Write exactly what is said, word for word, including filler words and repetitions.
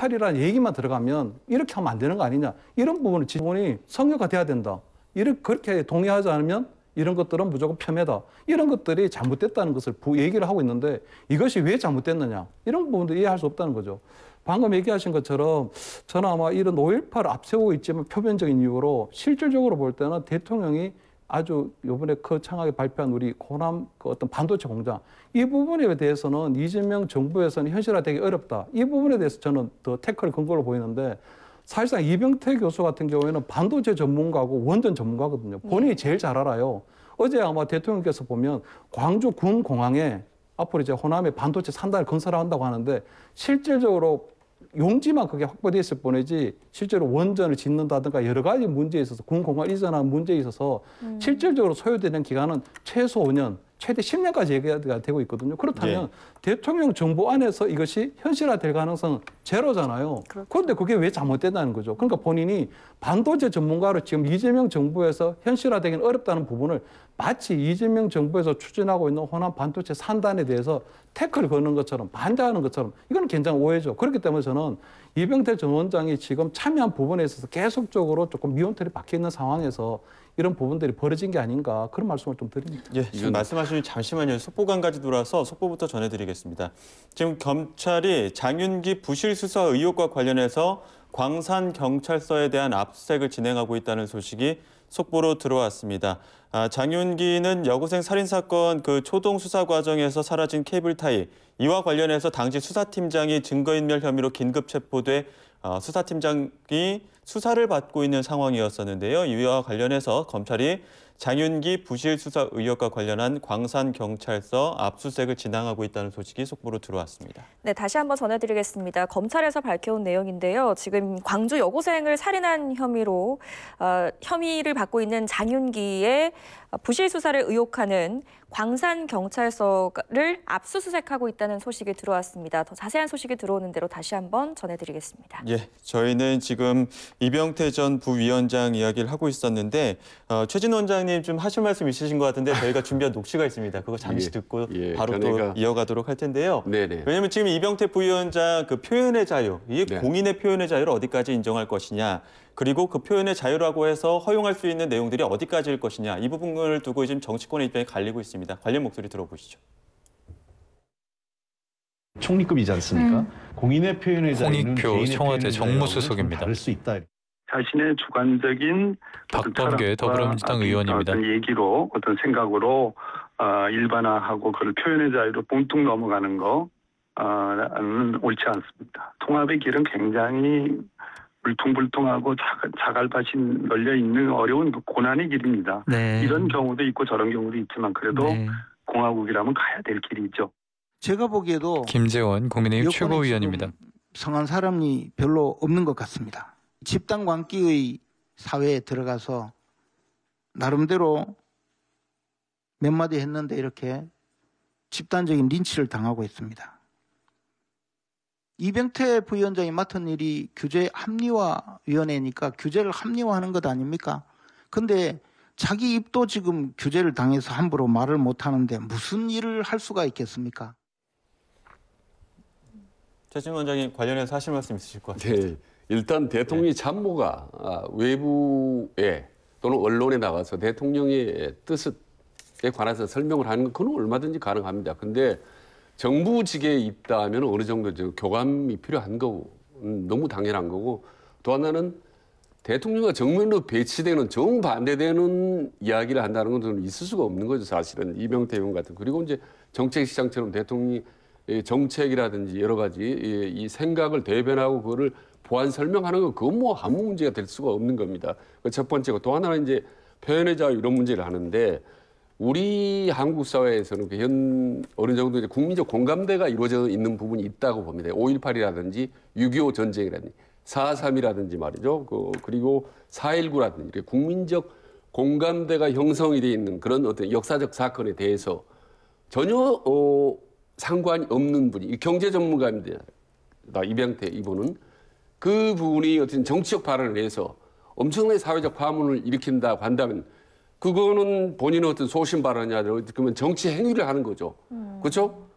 오일팔이라는 얘기만 들어가면 이렇게 하면 안 되는 거 아니냐. 이런 부분은 지원이 성역화 돼야 된다. 이렇게 그렇게 동의하지 않으면 이런 것들은 무조건 폄훼다. 이런 것들이 잘못됐다는 것을 얘기를 하고 있는데 이것이 왜 잘못됐느냐. 이런 부분도 이해할 수 없다는 거죠. 방금 얘기하신 것처럼 저는 아마 이런 오일팔을 앞세우고 있지만 표면적인 이유로 실질적으로 볼 때는 대통령이 아주 이번에 거창하게 발표한 우리 호남 그 어떤 반도체 공장 이 부분에 대해서는 이재명 정부에서는 현실화되기 어렵다. 이 부분에 대해서 저는 더 태클 근거로 보이는데 사실상 이병태 교수 같은 경우에는 반도체 전문가고 원전 전문가거든요. 본인이 제일 잘 알아요. 어제 아마 대통령께서 보면 광주 군공항에 앞으로 이제 호남에 반도체 산단을 건설한다고 하는데 실질적으로 용지만 그게 확보돼 있을 뿐이지 실제로 원전을 짓는다든가 여러 가지 문제에 있어서 군공항 이전하는 문제에 있어서 음. 실질적으로 소요되는 기간은 최소 오 년, 최대 십 년까지 얘기가 되고 있거든요. 그렇다면 네. 대통령 정부 안에서 이것이 현실화될 가능성은 제로잖아요. 그렇죠. 그런데 그게 왜 잘못된다는 거죠. 그러니까 본인이 반도체 전문가로 지금 이재명 정부에서 현실화되기는 어렵다는 부분을 마치 이재명 정부에서 추진하고 있는 호남 반도체 산단에 대해서 태클을 거는 것처럼 반대하는 것처럼 이건 굉장히 오해죠. 그렇기 때문에 저는 이병태 전 원장이 지금 참여한 부분에 있어서 계속적으로 조금 미온털이 박혀 있는 상황에서 이런 부분들이 벌어진 게 아닌가 그런 말씀을 좀 드립니다. 예, 지금 말씀하신 잠시만요. 속보관까지 돌아서 속보부터 전해드리겠습니다. 지금 검찰이 장윤기 부실 수사 의혹과 관련해서 광산경찰서에 대한 압수수색을 진행하고 있다는 소식이 속보로 들어왔습니다. 아, 장윤기는 여고생 살인사건 그 초동 수사 과정에서 사라진 케이블 타이, 이와 관련해서 당시 수사팀장이 증거인멸 혐의로 긴급 체포돼 어, 수사팀장이 수사를 받고 있는 상황이었었는데요. 이와 관련해서 검찰이 장윤기 부실 수사 의혹과 관련한 광산경찰서 압수수색을 진행하고 있다는 소식이 속보로 들어왔습니다. 네, 다시 한번 전해드리겠습니다. 검찰에서 밝혀온 내용인데요. 지금 광주 여고생을 살인한 혐의로 어, 혐의를 받고 있는 장윤기의 부실 수사를 의혹하는 광산경찰서를 압수수색하고 있다는 소식이 들어왔습니다. 더 자세한 소식이 들어오는 대로 다시 한번 전해드리겠습니다. 예, 저희는 지금 이병태 전 부위원장 이야기를 하고 있었는데 어, 최진 원장님 좀 하실 말씀 있으신 것 같은데 저희가 준비한 녹취가 있습니다. 그거 잠시 예, 듣고 예, 바로 그러니까... 또 이어가도록 할 텐데요. 네네. 왜냐하면 지금 이병태 부위원장 그 표현의 자유, 이 네. 공인의 표현의 자유를 어디까지 인정할 것이냐, 그리고 그 표현의 자유라고 해서 허용할 수 있는 내용들이 어디까지일 것이냐, 이 부분을 두고 지금 정치권의 입장이 갈리고 있습니다. 관련 목소리 들어보시죠. 총리급이지 않습니까? 음. 공인의 표현의 자유는 홍익표 청와대 정무수석입니다. 다를 수 있다. 자신의 주관적인 박범계 더불어민주당 의원입니다. 어떤 얘기로 어떤 생각으로 어, 일반화하고 그걸 표현의 자유로 뭉뚱 넘어가는 거 어,는 옳지 않습니다. 통합의 길은 굉장히 울퉁불퉁하고 자갈밭이 널려 있는 어려운 고난의 길입니다. 네. 이런 경우도 있고 저런 경우도 있지만 그래도 네. 공화국이라면 가야 될 길이죠. 제가 보기에도 김재원 국민의힘 최고위원입니다. 성한 사람이 별로 없는 것 같습니다. 집단 광기의 사회에 들어가서 나름대로 몇 마디 했는데 이렇게 집단적인 린치를 당하고 있습니다. 이병태 부위원장이 맡은 일이 규제 합리화위원회니까 규제를 합리화하는 것 아닙니까? 근데 자기 입도 지금 규제를 당해서 함부로 말을 못하는데 무슨 일을 할 수가 있겠습니까? 최진 원장님 관련해서 하실 말씀 있으실 것 같습니다. 네, 일단 대통령이 네. 참모가 외부에 또는 언론에 나가서 대통령의 뜻에 관해서 설명을 하는 건 그건 얼마든지 가능합니다. 근데 정부직에 있다 하면 어느 정도 교감이 필요한 거고 너무 당연한 거고 또 하나는 대통령과 정면으로 배치되는 정반대되는 이야기를 한다는 건 저는 있을 수가 없는 거죠. 사실은 이병태 의원 같은. 그리고 이제 정책시장처럼 대통령이 정책이라든지 여러 가지 이 생각을 대변하고 그거를 보완 설명하는 거 그건 뭐 아무 문제가 될 수가 없는 겁니다. 첫 번째고 또 하나는 이제 표현의 자유 이런 문제를 하는데 우리 한국 사회에서는 현 어느 정도 이제 국민적 공감대가 이루어져 있는 부분이 있다고 봅니다. 오일팔이라든지 육이오 전쟁이라든지 사삼이라든지 말이죠. 그, 그리고 사일구라든지 국민적 공감대가 형성이 돼 있는 그런 어떤 역사적 사건에 대해서 전혀 어, 상관이 없는 분이 경제 전문가입니다. 이병태 이분은 그 부분이 어떤 정치적 발언을 해서 엄청나게 사회적 파문을 일으킨다고 한다면 그거는 본인의 어떤 소신 발언이 아니라 그러면 정치 행위를 하는 거죠. 음. 그렇죠?